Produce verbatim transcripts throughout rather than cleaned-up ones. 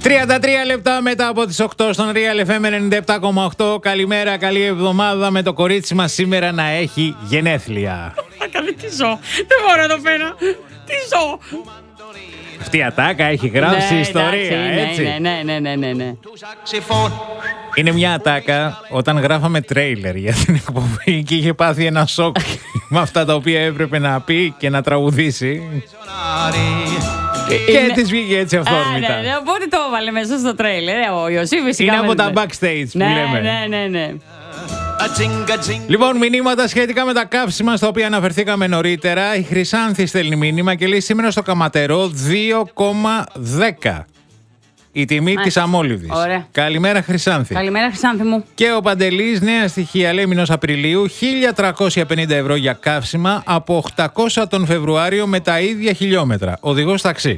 τριάντα τρία λεπτά μετά από τις οκτώ στον Real εφ εμ ενενήντα επτά κόμμα οκτώ. Καλημέρα, καλή εβδομάδα με το κορίτσι μας σήμερα να έχει γενέθλια. Ακαλή, τι ζω. Δεν μπορώ εδώ πέρα. Τι ζω. Αυτή η ατάκα έχει γράψει ναι, ιστορία, εντάξει, έτσι. Ναι, ναι, ναι, ναι, ναι. Είναι μια ατάκα όταν γράφαμε τρέιλερ για την εκπομπή και είχε πάθει ένα σοκ με αυτά τα οποία έπρεπε να πει και να τραγουδήσει. Και Είναι... της βγήκε έτσι αυθόρμητα. Α, ναι, ναι, οπότε το έβαλε μέσα στο τρέιλερ. Ο Ιωσήφης είναι από τα backstage που ναι, λέμε. Ναι, ναι, ναι. Λοιπόν, μηνύματα σχετικά με τα καύσιμα στα οποία αναφερθήκαμε νωρίτερα. Η Χρυσάνθη στέλνει μήνυμα και λέει σήμερα στο Καματερό δύο κόμμα δέκα. Η τιμή της αμόλυβδης. Ωραία. Καλημέρα, Χρυσάνθη. Καλημέρα, Χρυσάνθη μου. Και ο Παντελής, νέα στοιχεία, λέει μηνός Απριλίου, χίλια τριακόσια πενήντα ευρώ για καύσιμα από οκτακόσια τον Φεβρουάριο με τα ίδια χιλιόμετρα. Οδηγός ταξί.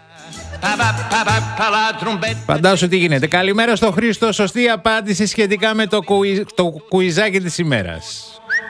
Φαντάσου τι γίνεται. Καλημέρα στο Χρήστο. Σωστή απάντηση σχετικά με το, κουι... το κουιζάκι της ημέρας.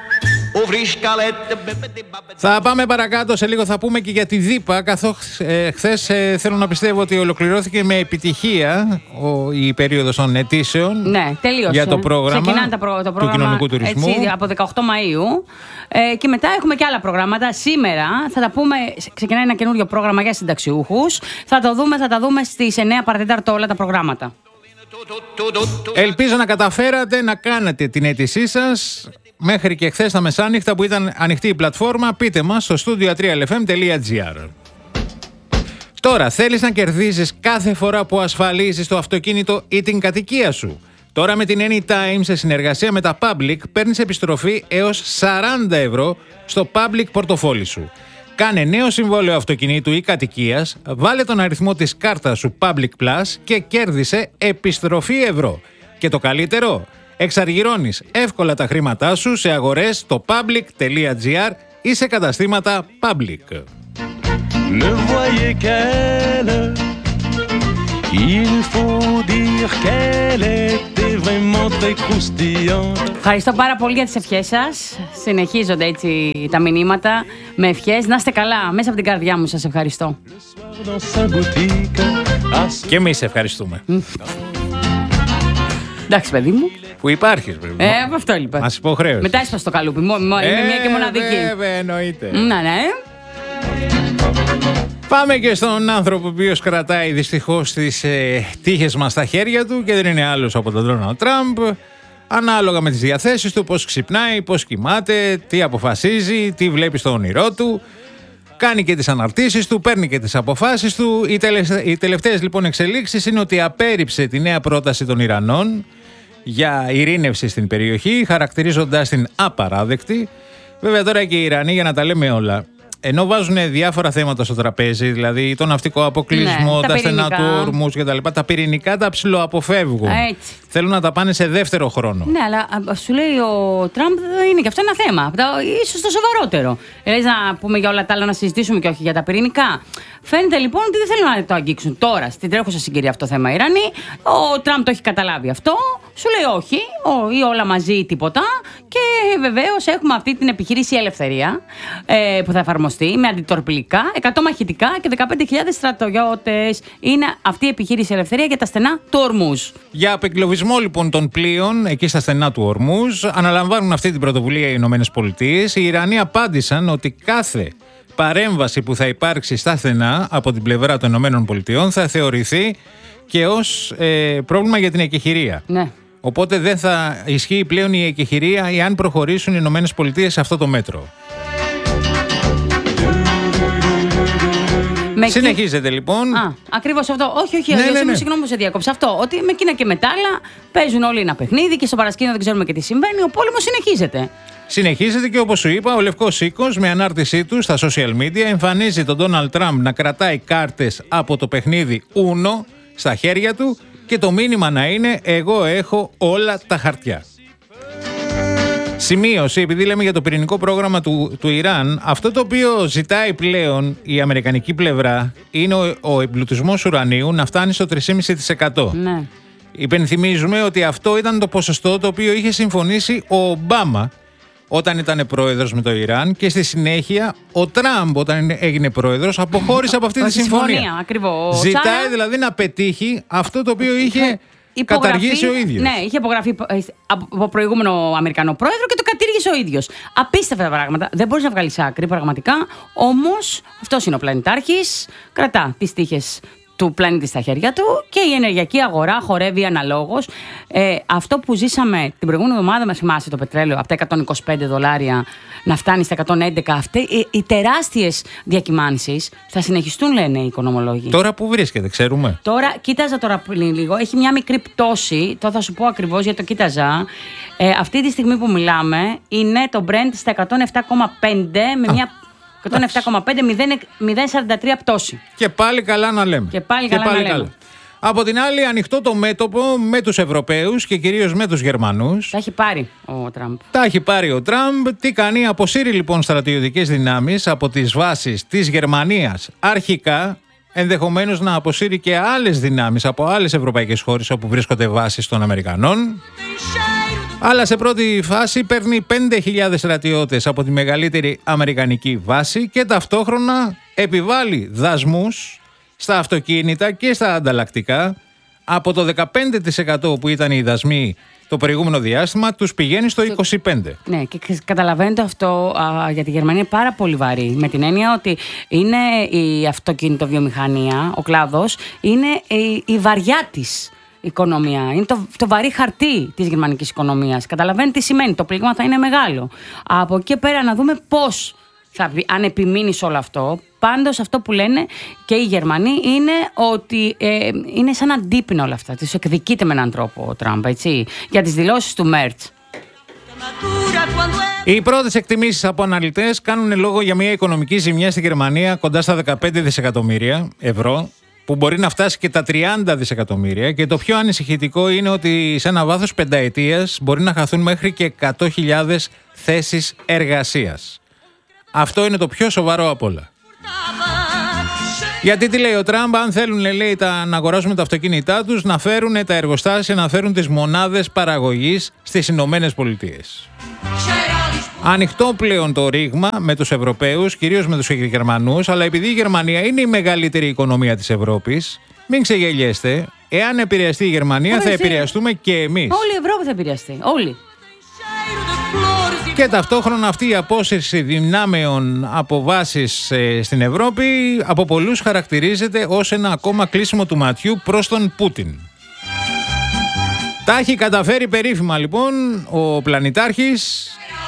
Θα πάμε παρακάτω, σε λίγο θα πούμε και για τη ΔΥΠΑ, καθώς ε, χθες ε, θέλω να πιστεύω ότι ολοκληρώθηκε με επιτυχία ο, η περίοδος των αιτήσεων. Ναι, τελείωσε. Για το πρόγραμμα, Ξεκινάνε τα προ, το πρόγραμμα του κοινωνικού τουρισμού. Έτσι, από δεκαοκτώ Μαΐου ε, και μετά έχουμε και άλλα προγράμματα. Σήμερα θα τα πούμε, ξεκινάει ένα καινούριο πρόγραμμα για συνταξιούχους. Θα το δούμε, θα τα δούμε στις εννιά παρά τέταρτο όλα τα προγράμματα. Ελπίζω να καταφέρατε να κάνετε την αίτησή σας μέχρι και χθες τα μεσάνυχτα που ήταν ανοιχτή η πλατφόρμα. Πείτε μας στο studio τρία ελ εφ εμ τελεία τζι άρ. Τώρα, θέλεις να κερδίζεις κάθε φορά που ασφαλίζεις το αυτοκίνητο ή την κατοικία σου? Τώρα με την Anytime σε συνεργασία με τα Public παίρνεις επιστροφή έως σαράντα ευρώ στο Public πορτοφόλι σου. Κάνε νέο συμβόλαιο αυτοκινήτου ή κατοικίας, βάλε τον αριθμό της κάρτας σου Public Plus και κέρδισε επιστροφή ευρώ. Και το καλύτερο, εξαργυρώνεις εύκολα τα χρήματά σου σε αγορές στο public τελεία τζι άρ ή σε καταστήματα Public. Ne voyez qu'elle, il faut dire qu'elle était vraiment très croustillante. Ευχαριστώ πάρα πολύ για τις ευχές σας. Συνεχίζονται έτσι τα μηνύματα με ευχές. Να είστε καλά, μέσα από την καρδιά μου σας ευχαριστώ. Και εμείς ευχαριστούμε. Εντάξει, παιδί μου. Που υπάρχεις, παιδί μου. Ε, από αυτό λοιπόν. Μας υποχρέωσε. Μετά έσπα στο καλούπι. Μ, μ, ε, είμαι μία και μοναδική. Βέβαια, εννοείται. Ναι, ναι. Πάμε και στον άνθρωπο ο οποίος κρατάει δυστυχώς τις ε, τύχες μας στα χέρια του και δεν είναι άλλος από τον Ντόναλντ Τραμπ. Ανάλογα με τις διαθέσεις του, πώς ξυπνάει, πώς κοιμάται, τι αποφασίζει, τι βλέπει στο όνειρό του. Κάνει και τις αναρτήσεις του, παίρνει και τις αποφάσεις του. Οι, τελε... Οι τελευταίες λοιπόν εξελίξεις είναι ότι απέρριψε τη νέα πρόταση των Ιρανών για ειρήνευση στην περιοχή, χαρακτηρίζοντας την απαράδεκτη. Βέβαια τώρα και οι Ιρανοί, για να τα λέμε όλα, ενώ βάζουν διάφορα θέματα στο τραπέζι, δηλαδή τον ναυτικό αποκλεισμό, ναι, τα, τα στενά του Ορμούς κτλ., τα πυρηνικά τα ψιλοαποφεύγουν. Έτσι. Θέλουν να τα πάνε σε δεύτερο χρόνο. Ναι, αλλά σου λέει ο Τραμπ είναι και αυτό ένα θέμα. Ίσως το σοβαρότερο. Λες να πούμε για όλα τα άλλα, να συζητήσουμε και όχι για τα πυρηνικά. Φαίνεται λοιπόν ότι δεν θέλουν να το αγγίξουν τώρα στην τρέχουσα συγκυρία αυτό το θέμα οι Ιρανοί. Ο Τραμπ το έχει καταλάβει αυτό. Σου λέει όχι, ή όλα μαζί τίποτα. Και βεβαίως έχουμε αυτή την επιχείρηση Ελευθερία ε, που θα εφαρμοστεί με αντιτορπιλικά, εκατό μαχητικά και δεκαπέντε χιλιάδες στρατιώτες. Είναι αυτή η επιχείρηση Ελευθερία για τα στενά του Ορμούζ. Για απεγκλωβισμό λοιπόν των πλοίων εκεί στα στενά του Ορμούζ αναλαμβάνουν αυτή την πρωτοβουλία οι Ηνωμένες Πολιτείες. Οι Ιρανοί απάντησαν ότι κάθε παρέμβαση που θα υπάρξει στα στενά από την πλευρά των Ηνωμένων Πολιτειών θα θεωρηθεί και ως ε, πρόβλημα για την εκεχηρία. Ναι. Οπότε δεν θα ισχύει πλέον η εκεχηρία εάν προχωρήσουν οι Ηνωμένες Πολιτείες σε αυτό το μέτρο. Με Συνεχίζεται κι... λοιπόν. Α, ακριβώς αυτό. Όχι, όχι, ναι, ναι, ναι. Συγγνώμη που σε διάκοψα. Αυτό. Ότι με Κίνα και με τα άλλα παίζουν όλοι ένα παιχνίδι και στο παρασκήνιο δεν ξέρουμε και τι συμβαίνει. Ο πόλεμος συνεχίζεται. Συνεχίζεται και όπως σου είπα, ο Λευκός Οίκος με ανάρτησή του στα social media εμφανίζει τον Ντόναλντ Τραμπ να κρατάει κάρτες από το παιχνίδι Uno στα χέρια του και το μήνυμα να είναι «Εγώ έχω όλα τα χαρτιά». Σημείωση, επειδή λέμε για το πυρηνικό πρόγραμμα του, του Ιράν, αυτό το οποίο ζητάει πλέον η αμερικανική πλευρά είναι ο, ο εμπλουτισμός ουρανίου να φτάνει στο τρία κόμμα πέντε τοις εκατό. Ναι. Υπενθυμίζουμε ότι αυτό ήταν το ποσοστό το οποίο είχε συμφωνήσει ο Ομπάμα όταν ήταν πρόεδρος με το Ιράν και στη συνέχεια ο Τραμπ όταν έγινε πρόεδρος αποχώρησε από αυτή τη συμφωνία. συμφωνία ακριβώς. Ζητάει δηλαδή να πετύχει αυτό το οποίο είχε υπογραφή, καταργήσει ο ίδιος. Ναι, είχε υπογραφεί από προηγούμενο Αμερικανό πρόεδρο και το κατήργησε ο ίδιος. Απίστευτα πράγματα. Δεν μπορείς να βγάλεις άκρη πραγματικά. Όμως αυτός είναι ο πλανητάρχης. Κρατά τις τύχες του πλανήτη στα χέρια του και η ενεργειακή αγορά χορεύει αναλόγως. Ε, αυτό που ζήσαμε την προηγούμενη εβδομάδα, με θυμάσαι, το πετρέλαιο από τα εκατόν είκοσι πέντε δολάρια να φτάνει στα εκατόν έντεκα, αυτές οι, οι τεράστιες διακυμάνσεις θα συνεχιστούν, λένε οι οικονομολόγοι. Τώρα που βρίσκεται, ξέρουμε. Τώρα, κοίταζα τώρα πριν λίγο, έχει μια μικρή πτώση, τώρα θα σου πω ακριβώς γιατί το κοίταζα. Ε, αυτή τη στιγμή που μιλάμε είναι το Brent στα εκατόν επτά κόμμα πέντε με Α. μια εκατόν επτά κόμμα πέντε, μηδέν κόμμα σαράντα τρία πτώση. Και πάλι καλά να λέμε. Και πάλι καλά να λέμε. Από την άλλη, ανοιχτό το μέτωπο με τους Ευρωπαίους και κυρίως με τους Γερμανούς. Τα έχει πάρει ο Τραμπ. Τα έχει πάρει ο Τραμπ. Τι κάνει, αποσύρει λοιπόν στρατιωτικές δυνάμεις από τις βάσεις της Γερμανίας αρχικά, ενδεχομένως να αποσύρει και άλλες δυνάμεις από άλλες ευρωπαϊκές χώρες όπου βρίσκονται βάσεις των Αμερικανών. Αλλά σε πρώτη φάση παίρνει πέντε χιλιάδες στρατιώτες από τη μεγαλύτερη αμερικανική βάση και ταυτόχρονα επιβάλλει δασμούς στα αυτοκίνητα και στα ανταλλακτικά. Από το δεκαπέντε τοις εκατό που ήταν οι δασμοί το προηγούμενο διάστημα, τους πηγαίνει στο είκοσι πέντε τοις εκατό. Ναι, και καταλαβαίνετε αυτό α, για τη Γερμανία είναι πάρα πολύ βαρύ. Με την έννοια ότι είναι η αυτοκινητοβιομηχανία, ο κλάδος, είναι η, η βαριά της οικονομία. Είναι το, το βαρύ χαρτί της γερμανικής οικονομίας. Καταλαβαίνετε τι σημαίνει. Το πλήγμα θα είναι μεγάλο. Από εκεί πέρα να δούμε πώς θα, αν επιμείνει σε όλο αυτό. Πάντως αυτό που λένε και οι Γερμανοί είναι ότι ε, είναι σαν αντίπεινα όλα αυτά. Τις εκδικείται με έναν τρόπο ο Τραμπ, έτσι, για τις δηλώσεις του Μέρτς. Οι πρώτες εκτιμήσεις από αναλυτές κάνουν λόγο για μια οικονομική ζημιά στη Γερμανία κοντά στα δεκαπέντε δισεκατομμύρια ευρώ, που μπορεί να φτάσει και τα τριάντα δισεκατομμύρια, και το πιο ανησυχητικό είναι ότι σε ένα βάθος πενταετίας μπορεί να χαθούν μέχρι και εκατό χιλιάδες θέσεις εργασίας. Αυτό είναι το πιο σοβαρό απ' όλα. Γιατί τι λέει ο Τραμπ, αν θέλουν, λέει, τα, να αγοράσουν τα αυτοκίνητά τους, να φέρουν τα εργοστάσια, να φέρουν τις μονάδες παραγωγής στις Ηνωμένες Πολιτείες. Ανοιχτό πλέον το ρήγμα με τους Ευρωπαίους, κυρίως με τους Γερμανούς, αλλά επειδή η Γερμανία είναι η μεγαλύτερη οικονομία της Ευρώπης, μην ξεγελιέστε, εάν επηρεαστεί η Γερμανία θα επηρεαστούμε και εμείς. Όλη η Ευρώπη θα επηρεαστεί, όλοι. Και ταυτόχρονα αυτή η απόσυρση δυνάμεων από βάσεις ε, στην Ευρώπη από πολλούς χαρακτηρίζεται ως ένα ακόμα κλείσιμο του ματιού προς τον Πούτιν. Τα έχει καταφέρει περίφημα λοιπόν ο πλανητάρχης.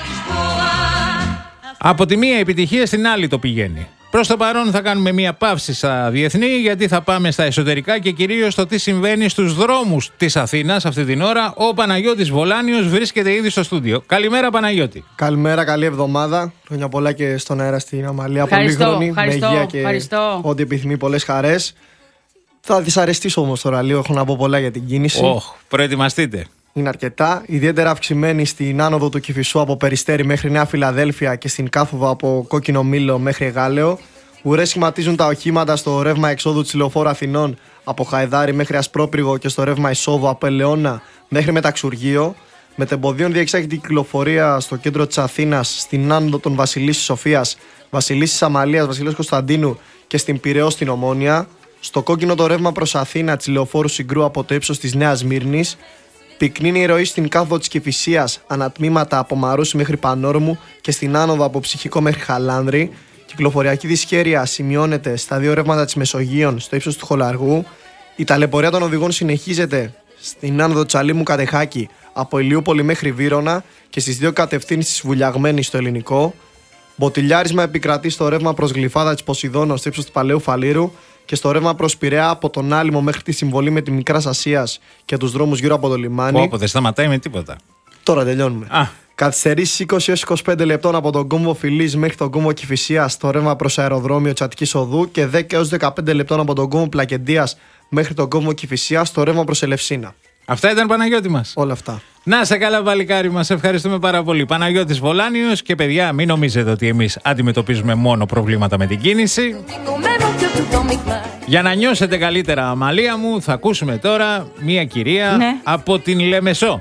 Από τη μία επιτυχία στην άλλη το πηγαίνει. Προς το παρόν θα κάνουμε μία παύση στα διεθνή, γιατί θα πάμε στα εσωτερικά και κυρίως στο τι συμβαίνει στους δρόμους της Αθήνας αυτή την ώρα. Ο Παναγιώτης Βολάνιος βρίσκεται ήδη στο στούντιο. Καλημέρα, Παναγιώτη. Καλημέρα, καλή εβδομάδα. Χρόνια πολλά και στον αέρα στην Αμαλία. Ευχαριστώ, Πολύχρονη, με ευχαριστώ, υγεία και ευχαριστώ. ό,τι επιθυμεί, πολλές χαρές. Θα δυσαρεστήσω όμως τώρα λίγο, έχω να πω πολλά για την κίνηση. Οχ, προετοιμαστείτε. Είναι αρκετά, ιδιαίτερα αυξημένη στην άνοδο του Κηφισού από Περιστέρι μέχρι Νέα Φιλαδέλφια και στην κάθοδο από Κόκκινο Μήλο μέχρι Εγάλεο. Ουρές σχηματίζουν τα οχήματα στο ρεύμα εξόδου της Λεωφόρου Αθηνών από Χαϊδάρι μέχρι Ασπρόπυργο και στο ρεύμα εισόδου από Ελαιώνα μέχρι Μεταξουργείο. Μετεμποδίων διεξάγεται η κυκλοφορία στο κέντρο της Αθήνας, στην άνοδο των Βασιλίσσης Σοφίας, Βασιλίσσης Αμαλίας, Βασιλέως Κωνσταντίνου και στην Πειραιώ στην Ομόνια. Στο κόκκινο το ρεύμα προς Αθήνα της Λεωφόρου Συγκρού από το ύψος της Νέας Μύρνης. Πυκνή η ροή στην κάθοδο της Κηφισίας, ανατμήματα από Μαρούσι μέχρι Πανόρμου και στην άνοδο από Ψυχικό μέχρι Χαλάνδρη. Κυκλοφοριακή δυσχέρεια σημειώνεται στα δύο ρεύματα της Μεσογείων στο ύψος του Χολαργού. Η ταλαιπωρία των οδηγών συνεχίζεται στην άνοδο Τσαλίμου Κατεχάκη από Ηλιούπολη μέχρι Βύρωνα και στις δύο κατευθύνσεις Βουλιαγμένης στο Ελληνικό. Μποτιλιάρισμα επικρατεί στο ρεύμα προς Γλυφάδα της Ποσειδώνος στο ύψος του Παλαιού Φαλήρου και στο ρεύμα προς Πειραιά από τον Άλυμο μέχρι τη συμβολή με τη Μικράς Ασίας και τους δρόμους γύρω από το λιμάνι. Όπου δεν σταματάει με τίποτα. Τώρα τελειώνουμε. Α. Καθυστερήσεις είκοσι έως είκοσι πέντε λεπτών από τον κόμβο Φιλής μέχρι τον κόμβο Κηφισίας στο ρεύμα προς αεροδρόμιο Τσατικής Οδού και δέκα έως δεκαπέντε λεπτών από τον κόμβο Πλακεντίας μέχρι τον κόμβο Κηφισίας στο ρεύμα προς Ελευσίνα. Αυτά ήταν, Παναγιώτη μας. Όλα αυτά. Να σε καλά, παλικάρι μας. Ευχαριστούμε πάρα πολύ. Παναγιώτης Βολάνιος. Και παιδιά, μην νομίζετε ότι εμείς αντιμετωπίζουμε μόνο προβλήματα με την κίνηση. Για να νιώσετε καλύτερα, Αμαλία μου, θα ακούσουμε τώρα μία κυρία, ναι, από την Λεμεσό.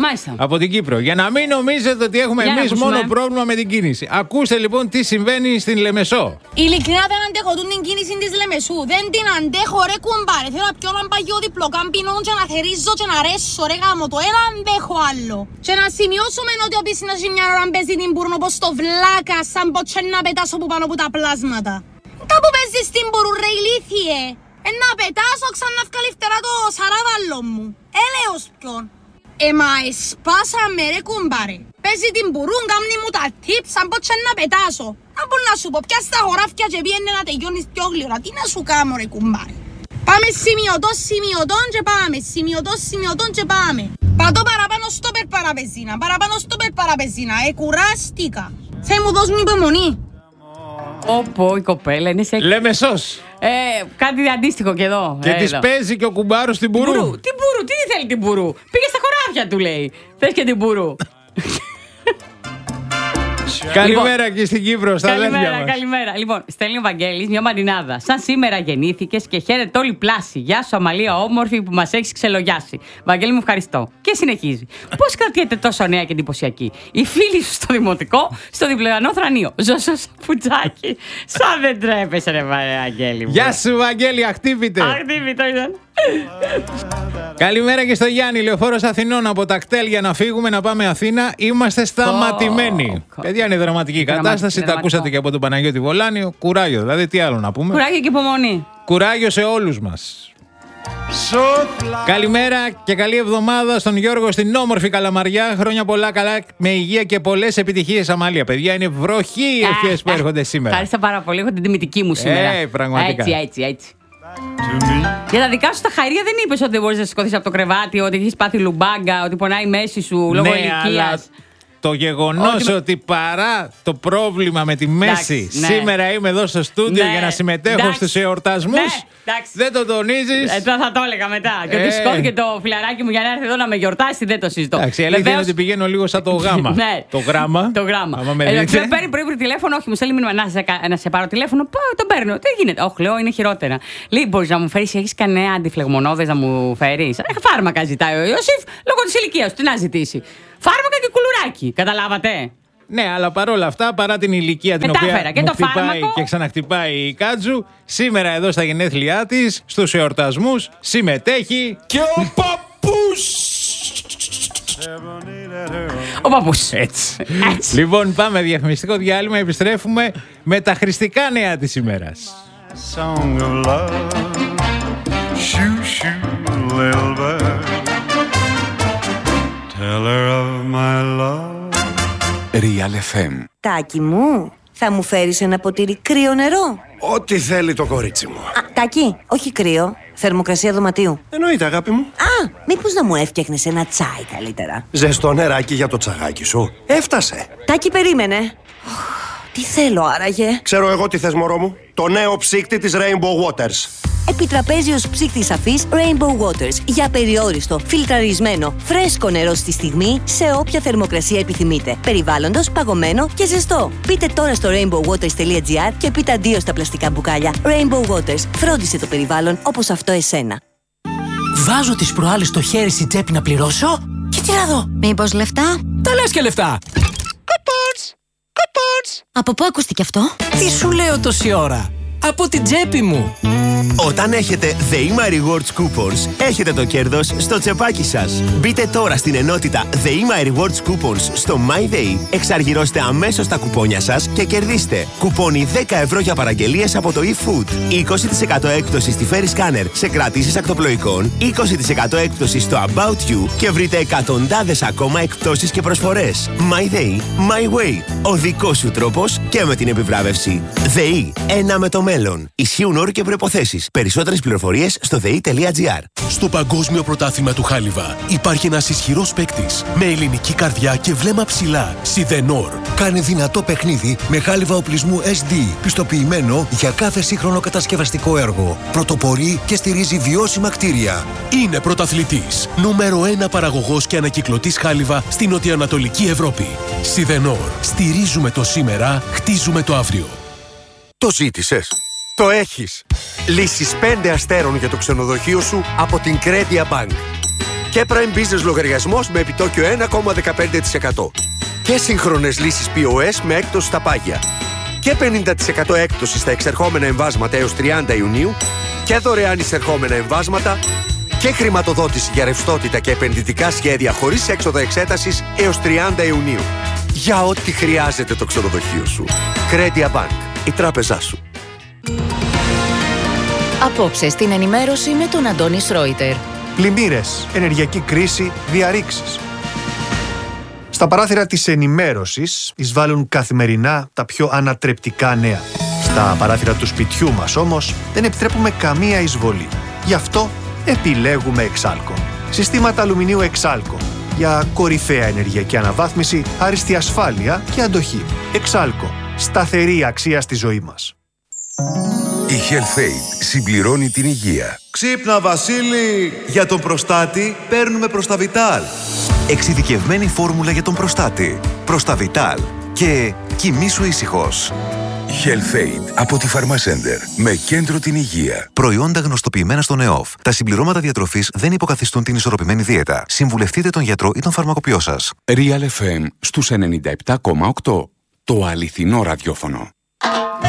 Μάλιστα. Από την Κύπρο. Για να μην νομίζετε ότι έχουμε εμείς μόνο πρόβλημα με την κίνηση. Ακούστε λοιπόν τι συμβαίνει στην Λεμεσό. Ειλικρινά δεν αντέχω την κίνηση της Λεμεσού. Δεν την αντέχω, ρε κουμπάρε. Θέλω να πιω έναν παγιό διπλοκάμπινο και να θερίζω και να ρέσω, ρε γάμο το. Ένα αντέχω άλλο. Και να σημειώσουμε ότι ο πίσινας η μια ώρα παίζει την Μπούρνο πως το βλάκα σαν ποτσέ να πετάσω που πάνω από τα πλάσματα. Τα που παίζει στην Μπούρου ρε ηλίθιε. Ε, να πετάσω ξανά ευκαλυφτερά το σαράβαλλο μου. Έλεος ποιον. Ε, μα εσπάσαμε ρε κουμπάρε. Παίζει την Μπουρούν, κάμνη μου τα tips, σαν ποτσέ να πετάσω. Να πω να σου πω, πια στα χωράφια και πιένε να τελειώνεις πιο γλυόρα. Τι να σου κάνω ρε κουμπάρε. Πάμε σημειωτό, σημειωτό και πάμε. Σημειωτό, σημειωτό και πάμε. Πατώ παραπάνω στο περπαραπεζίνα. Παραπάνω στο περπαραπεζίνα. Ε, κουράστηκα. Θε μου δώσ' μου υπομονή. Όπο, η κοπέλα είναι σε. Λεμεσός. Ε, κάτι αντίστοιχο και εδώ. Και της παίζει και ο κουμπάρος την Μπουρού. Μπουρού. Τι Μπουρού, τι θέλει την Μπουρού. Πήγε στα χωράφια του λέει. Θες και την Μπουρού. Καλημέρα λοιπόν, και στην Κύπρο, στα αδέρφια μας. Καλημέρα, καλημέρα. Λοιπόν, στέλνει ο Βαγγέλης μια μαντινάδα. Σαν σήμερα γεννήθηκες και χαίρεται όλη πλάση. Γεια σου, Αμαλία, όμορφη που μας έχεις ξελογιάσει. Βαγγέλη, μου ευχαριστώ. Και συνεχίζει. Πώς κρατιέται τόσο νέα και εντυπωσιακή. Οι φίλοι σου στο δημοτικό, στο διπλανό θρανείο. Ζώσο Σαπουτσάκι. Σαν δεν τρέπεσαι, ρε Βαγγέλη. Γεια σου, Βαγγέλη, αχτύπητε. Αχτύπητο ήταν. Καλημέρα και στο Γιάννη, Λεωφόρος Αθηνών από τα κτέλ για να φύγουμε να πάμε Αθήνα. Είμαστε σταματημένοι. Oh, Παιδιά, είναι δραματική κατάσταση. Τα ακούσατε και από τον Παναγιώτη Βολάνιο. Κουράγιο, δηλαδή, τι άλλο να πούμε. Κουράγιο και υπομονή. Κουράγιο σε όλους μας. Καλημέρα και καλή εβδομάδα στον Γιώργο στην όμορφη Καλαμαριά. Χρόνια πολλά, καλά, με υγεία και πολλές επιτυχίες, Αμάλια. Παιδιά, είναι βροχή οι ευχές που έρχονται σήμερα. Ευχαριστώ πάρα πολύ. Έχω την τιμητική μου σήμερα. Ε, πραγματικά. Έτσι, έτσι, έτσι. Για τα δικά σου τα χαρία δεν είπες ότι δεν μπορείς να σηκωθείς από το κρεβάτι, ότι έχεις πάθει λουμπάγκα, ότι πονάει η μέση σου λόγω ναι, ηλικίας. Το γεγονός ότι... ότι παρά το πρόβλημα με τη μέση, ναι. σήμερα είμαι εδώ στο στούντιο ναι. για να συμμετέχω εντάξει. στους εορτασμούς, ναι. δεν το τονίζεις. Ε, τώρα θα το έλεγα μετά. Ε. Και ότι σηκώθηκε το φιλαράκι μου για να έρθει εδώ να με γιορτάσει, δεν το συζητώ. Εντάξει, η αλήθεια είναι ότι πηγαίνω λίγο σαν το γάμα. ναι. Το γράμμα. Το γράμμα. Ε, με παίρνει πρωί τηλέφωνο, όχι, μου στέλνει μήνυμα να σε, να σε πάρω τηλέφωνο. Πάω, τον παίρνω. Τι γίνεται. Όχι, λέω, είναι χειρότερα. Λέει, μπορείς να μου φέρεις, έχεις κανένα αντιφλεγμονώδες να μου φέρεις. Φάρμακα ζητάει ο Ιωσήφ λόγω της ηλικίας του. Τι να ζητήσει. Φάρμακα και κουλουράκι, καταλάβατε. Ναι, αλλά παρόλα αυτά, παρά την ηλικία την Μετάφερα, οποία και μου το χτυπάει φάρμακο... και ξαναχτυπάει η Κάτζου, σήμερα εδώ στα γενέθλιά της, στους εορτασμούς, συμμετέχει και ο παππούς. Ο παππούς. Έτσι. Έτσι. Λοιπόν, πάμε διαφημιστικό διάλειμμα, επιστρέφουμε με τα χριστικά νέα της ημέρας. Song of love, shoo shoo little bird, tell her of my love. Real εφ εμ. Τάκη μου, θα μου φέρεις ένα ποτήρι κρύο νερό? Ό,τι θέλει το κορίτσι μου. Α, Τάκη, όχι κρύο, θερμοκρασία δωματίου. Εννοείται, αγάπη μου. Α, μήπως να μου έφτιαχνες ένα τσάι καλύτερα? Ζεστό νεράκι για το τσαγάκι σου. Έφτασε. Τάκη, περίμενε. Τι θέλω άραγε? Ξέρω εγώ τι θες, μωρό μου. Το νέο ψύκτη της Rainbow Waters. Επιτραπέζιος ψύκτης αφής Rainbow Waters. Για περιόριστο, φιλτραρισμένο, φρέσκο νερό στη στιγμή, σε όποια θερμοκρασία επιθυμείτε. Περιβάλλοντος, παγωμένο και ζεστό. Μπείτε τώρα στο rainbow waters τελεία gr και πείτε αντίο στα πλαστικά μπουκάλια. Rainbow Waters. Φρόντισε το περιβάλλον όπως αυτό εσένα. Βάζω τις προάλλες στο χέρι στην τσέπη να πληρώσω και τι να δω. Μήπως λεφτά? Τα λες και λεφτά. Coupons! Coupons! Από πού ακούστηκε αυτό? Τι σου λέω τόση ώρα? Από την τσέπη μου. Όταν έχετε ΔΕΗΜΑ Rewards Coupons, έχετε το κέρδος στο τσεπάκι σας. Μπείτε τώρα στην ενότητα ΔΕΗΜΑ Rewards Coupons στο MyDay, εξαργυρώστε αμέσως τα κουπόνια σας και κερδίστε κουπόνι δέκα ευρώ για παραγγελίες από το eFood, είκοσι τοις εκατό έκπτωση στη Ferry Scanner σε κρατήσεις ακτοπλοϊκών, είκοσι τοις εκατό έκπτωση στο About You και βρείτε εκατοντάδες ακόμα εκπτώσεις και προσφορές. MyDay, My Way. Ο δικός σου τρόπος και με την επιβράβευση. ΔΕΗ, ένα με το μέλλον. Ισχύουν όροι και προϋποθέσεις. Περισσότερες πληροφορίες στο δε ι τελεία τζι αρ. Στο Παγκόσμιο Πρωτάθλημα του Χάλιβα υπάρχει ένας ισχυρός παίκτης με ελληνική καρδιά και βλέμμα ψηλά. Σιδενόρ. Κάνει δυνατό παιχνίδι με χάλιβα οπλισμού ες ντι, πιστοποιημένο για κάθε σύγχρονο κατασκευαστικό έργο. Πρωτοπορεί και στηρίζει βιώσιμα κτίρια. Είναι πρωταθλητής. Νούμερο ένα παραγωγός και ανακυκλωτής χάλιβα στην νοτιοανατολική Ευρώπη. Σιδενόρ. Στηρίζουμε το σήμερα, χτίζουμε το αύριο. Το ζήτησες. Το έχεις. Λύσεις πέντε αστέρων για το ξενοδοχείο σου από την Credia Bank. Και Prime Business λογαριασμός με επιτόκιο ένα κόμμα δεκαπέντε τοις εκατό. Και σύγχρονες λύσεις πι ο ες με έκπτωση στα πάγια. Και πενήντα τοις εκατό έκπτωση στα εξερχόμενα εμβάσματα έως τριάντα Ιουνίου. Και δωρεάν εισερχόμενα εμβάσματα. Και χρηματοδότηση για ρευστότητα και επενδυτικά σχέδια χωρίς έξοδα εξέτασης έως τριάντα Ιουνίου. Για ό,τι χρειάζεται το ξενοδοχείο σου. Credit Bank, η τράπεζά σου. Απόψε στην ενημέρωση με τον Αντώνη Σρόιτερ. Πλημμύρες, ενεργειακή κρίση, διαρρήξεις. Στα παράθυρα της ενημέρωσης εισβάλλουν καθημερινά τα πιο ανατρεπτικά νέα. Στα παράθυρα του σπιτιού μας όμως δεν επιτρέπουμε καμία εισβολή. Γι' αυτό επιλέγουμε Εξάλκο. Συστήματα αλουμινίου Εξάλκο. Για κορυφαία ενεργειακή αναβάθμιση, άριστη ασφάλεια και αντοχή. Εξάλκο. Σταθερή αξία στη ζωή μας. Η HealthAid συμπληρώνει την υγεία. Ξύπνα Βασίλη! Για τον προστάτη παίρνουμε Προσταβιτάλ. Εξειδικευμένη φόρμουλα για τον προστάτη. Προσταβιτάλ. Και κοιμήσου ήσυχος. HealthAid από τη Pharmacenter. Με κέντρο την υγεία. Προϊόντα γνωστοποιημένα στον ΕΟΦ. Τα συμπληρώματα διατροφής δεν υποκαθιστούν την ισορροπημένη δίαιτα. Συμβουλευτείτε τον γιατρό ή τον φαρμακοποιό σας. Real εφ εμ στους ενενήντα επτά κόμμα οκτώ. Το αληθινό ραδιόφωνο.